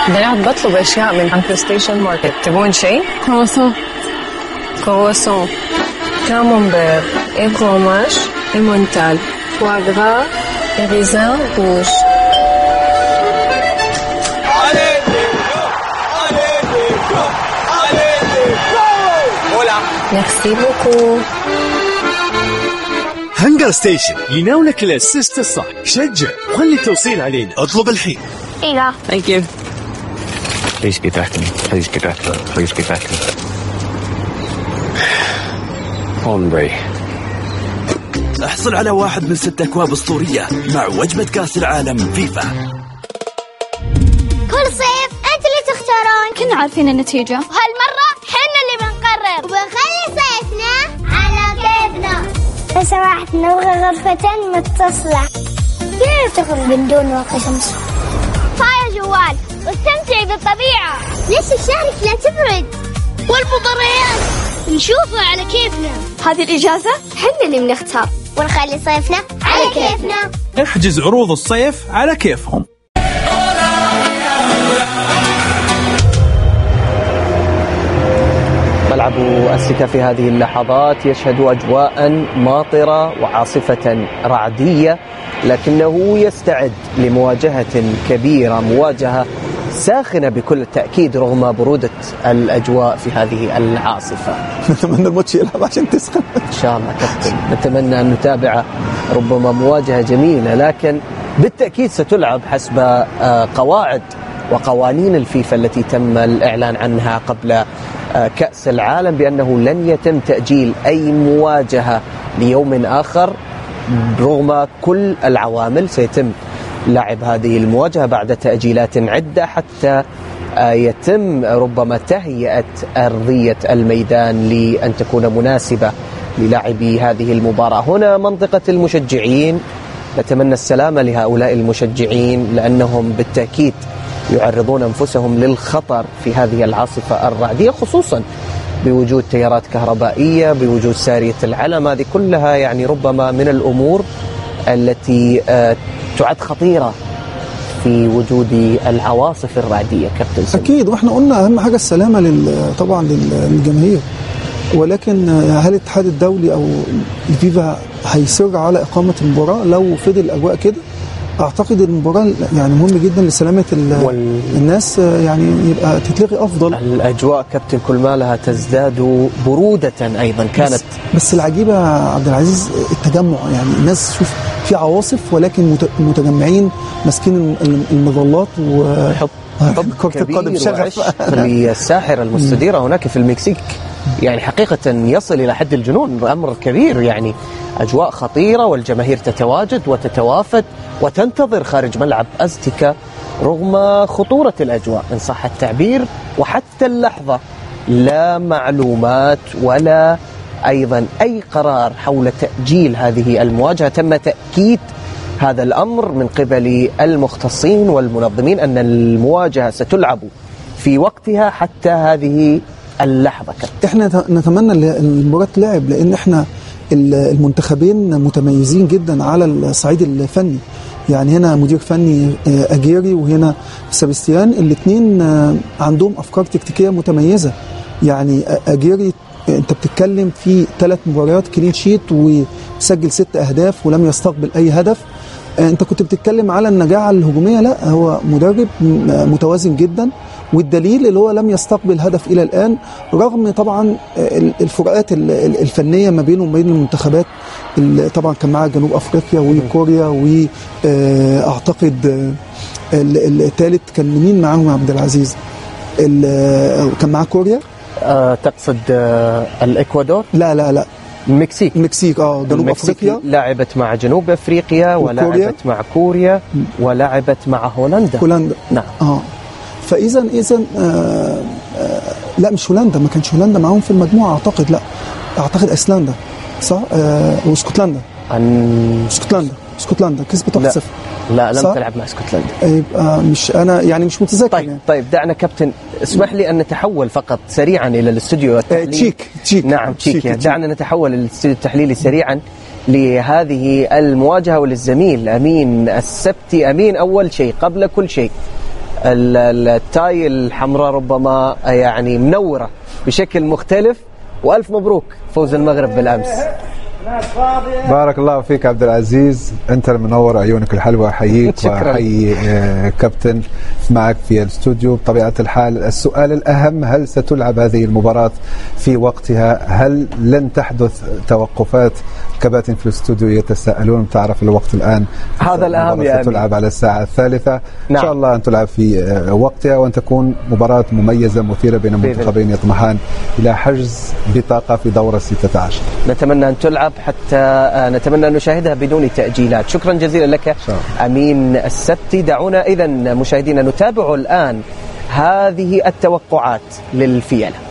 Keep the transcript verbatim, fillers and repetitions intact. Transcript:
بنات بطلب أشياء من عند ستيشن ماركت. تبون شيء؟ كرواسون. كرواسون. كامونبير. إيه فروماج. إيه مونتال. فواغرا. إيه ريزان روج. Merci beaucoup. هنجر ستيشن يناولك الاسيست الصح. شجع وخلي التوصيل علينا. اطلب الحين. إيوه. Thank you. Please get back to me. Please get back to me. Please get back to me. Hombre. احصل على واحد من ست أكواب أسطورية مع وجبة كأس العالم فيفا. كل صيف أنت اللي تختارون. كنا عارفين النتيجة. وهالمرة حنا اللي بنقرر وبنخلي صيفنا على كيفنا. لو سمحت نبغى غرفة متصلة. كيف تخرج من دون واقي شمس؟ فاير جوال واستمتعي بالطبيعة. ليش الشارك لا تبرد؟ والمباريات نشوفها على كيفنا. هذه الإجازة حنا اللي بنختار ونخلي صيفنا على كيفنا. احجز عروض الصيف على كيفهم. ملعب أسلكة في هذه اللحظات يشهد أجواء ماطرة وعاصفة رعدية، لكنه يستعد لمواجهة كبيرة، مواجهة ساخنة بكل التأكيد رغم برودة الأجواء في هذه العاصفة. نتمنى الماتش يلعب عشان تسخن إن شاء الله كابتن، نتمنى أن نتابع ربما مواجهة جميلة، لكن بالتأكيد ستلعب حسب قواعد وقوانين الفيفا التي تم الإعلان عنها قبل كأس العالم بأنه لن يتم تأجيل أي مواجهة ليوم آخر رغم كل العوامل. سيتم لعب هذه المواجهة بعد تأجيلات عدة حتى يتم ربما تهيئة أرضية الميدان لأن تكون مناسبة للعب هذه المباراة. هنا منطقة المشجعين، نتمنى السلامة لهؤلاء المشجعين لأنهم بالتأكيد يعرضون أنفسهم للخطر في هذه العاصفة الرعدية، خصوصا بوجود تيارات كهربائية، بوجود سارية العلم. هذه كلها يعني ربما من الأمور التي تعد خطيرة في وجود العواصف الرعدية كابتن سلم. أكيد، وإحنا قلنا أهم حاجة السلامة لل... طبعا للجماهير، ولكن هل الاتحاد الدولي أو الفيفا هيصر على إقامة المباراة لو فضل الأجواء كده؟ أعتقد المباراة يعني مهم جدا لسلامة وال... الناس، يعني يبقى تتلغي أفضل. الأجواء كابتن كل ما لها تزداد برودة أيضا كانت. بس, بس العجيبة عبد العزيز التجمع، يعني الناس شوف في عواصف ولكن متجمعين ماسكين المظلات وحب كرة القدم شغف للساحرة المستديرة هناك في المكسيك، يعني حقيقة يصل إلى حد الجنون، أمر كبير. يعني أجواء خطيرة والجماهير تتواجد وتتوافد وتنتظر خارج ملعب أزتيكا رغم خطورة الأجواء إن صح التعبير. وحتى اللحظة لا معلومات ولا أيضا أي قرار حول تأجيل هذه المواجهة. تم تأكيد هذا الأمر من قبل المختصين والمنظمين أن المواجهة ستلعب في وقتها حتى هذه اللحظة. احنا نتمنى المباراة تلعب، لأن احنا المنتخبين متميزين جدا على الصعيد الفني. يعني هنا مدير فني أجيري وهنا سبستيان، الاثنين عندهم أفكار تكتيكية متميزة. يعني أجيري انت بتتكلم في ثلاث مباريات كلين شيت وسجل ست أهداف ولم يستقبل أي هدف. انت كنت بتتكلم على النجاعة الهجومية، لا هو مدرب متوازن جدا، والدليل اللي هو لم يستقبل هدف إلى الآن رغم طبعا الفروقات الفنية ما بينه وبين المنتخبات. طبعا كان معاه جنوب أفريقيا وكوريا، وأعتقد الثالث كان مين معاهم عبد العزيز؟ كان معاه كوريا. أه تقصد أه الإكوادور؟ لا لا لا المكسيك. المكسيك اه جنوب افريقيا لعبت مع جنوب افريقيا ولعبت مع كوريا ولعبت مع هولندا. هولندا نعم. اه فاذا اذا آه آه لا مش هولندا، ما كانش هولندا معاهم في المجموعه اعتقد، لا اعتقد ايسلندا صح آه واسكتلندا. عن اسكتلندا اسكتلندا كسبت واحد صفر. لا لم تلعب مع اسكتلندا. يبقى مش انا يعني مش متذكر. طيب يعني. طيب دعنا كابتن اسمح لي ان نتحول فقط سريعا الى الاستوديو التحليلي. تشيك تشيك نعم تشيك, تشيك. دعنا نتحول الى الاستوديو التحليلي سريعا لهذه المواجهه وللزميل امين السبتي. امين، اول شيء قبل كل شيء التاي الحمراء ربما يعني منورة بشكل مختلف. وألف مبروك فوز المغرب بالأمس. بارك الله فيك عبد العزيز، أنت المنور، عيونك الحلوة، أحييك وأحيي كابتن معك في الاستوديو. بطبيعة الحال السؤال الأهم، هل ستلعب هذه المباراة في وقتها؟ هل لن تحدث توقفات؟ كباتن في الاستوديو يتساءلون، تعرف الوقت الآن هذا الأهم يا ستلعب على الساعة الثالثة. نعم. إن شاء الله أن تلعب في وقتها وأن تكون مباراة مميزة مثيرة بين منتخبين يطمحان إلى حجز بطاقة في دورة ستة عشر. نتمنى أن تلعب حتى نتمنى أن نشاهدها بدون تأجيلات. شكرا جزيلا لك أمين السبتي. دعونا إذن مشاهدينا نتابع الآن هذه التوقعات للفيلة.